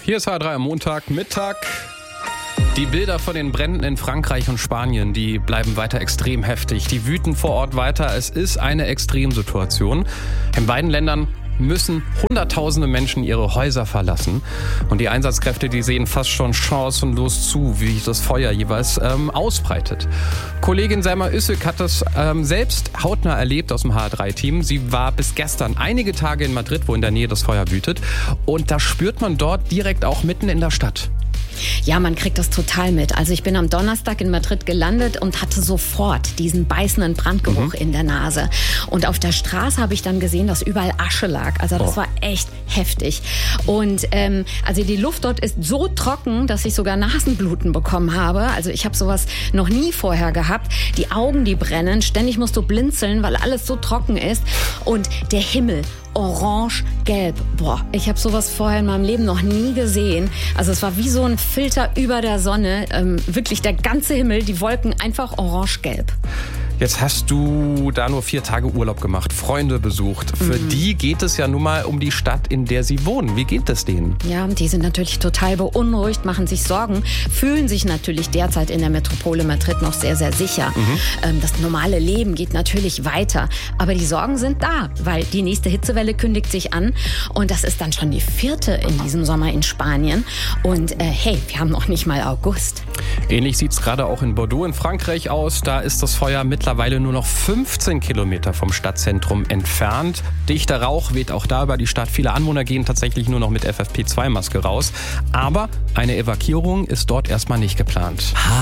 Hier ist H3 am Montagmittag. Die Bilder von den Bränden in Frankreich und Spanien, die bleiben weiter extrem heftig. Die wüten vor Ort weiter. Es ist eine Extremsituation. In beiden Ländern müssen Hunderttausende Menschen ihre Häuser verlassen. Und die Einsatzkräfte, die sehen fast schon chancenlos zu, wie sich das Feuer jeweils ausbreitet. Kollegin Selma Üssig hat das selbst hautnah erlebt aus dem HR3-Team. Sie war bis gestern einige Tage in Madrid, wo in der Nähe das Feuer wütet. Und da spürt man dort direkt auch mitten in der Stadt. Ja, man kriegt das total mit. Also ich bin am Donnerstag in Madrid gelandet und hatte sofort diesen beißenden Brandgeruch in der Nase. Und auf der Straße habe ich dann gesehen, dass überall Asche lag. Also das war echt heftig. Und also die Luft dort ist so trocken, dass ich sogar Nasenbluten bekommen habe. Also ich habe sowas noch nie vorher gehabt. Die Augen, die brennen. Ständig musst du blinzeln, weil alles so trocken ist. Und der Himmel orange-gelb. Boah, ich habe sowas vorher in meinem Leben noch nie gesehen. Also es war wie so ein Filter über der Sonne. Wirklich der ganze Himmel, die Wolken einfach orange-gelb. Jetzt hast du da nur 4 Tage Urlaub gemacht, Freunde besucht. Für die geht es ja nun mal um die Stadt, in der sie wohnen. Wie geht es denen? Ja, die sind natürlich total beunruhigt, machen sich Sorgen, fühlen sich natürlich derzeit in der Metropole Madrid noch sehr, sehr sicher. Das normale Leben geht natürlich weiter. Aber die Sorgen sind da, weil die nächste Hitzewelle kündigt sich an. Und das ist dann schon die 4. in diesem Sommer in Spanien. Und hey, wir haben noch nicht mal August. Ähnlich sieht es gerade auch in Bordeaux in Frankreich aus. Da ist das Feuer mittlerweile nur noch 15 Kilometer vom Stadtzentrum entfernt. Dichter Rauch weht auch da über die Stadt. Viele Anwohner gehen tatsächlich nur noch mit FFP2-Maske raus. Aber eine Evakuierung ist dort erstmal nicht geplant.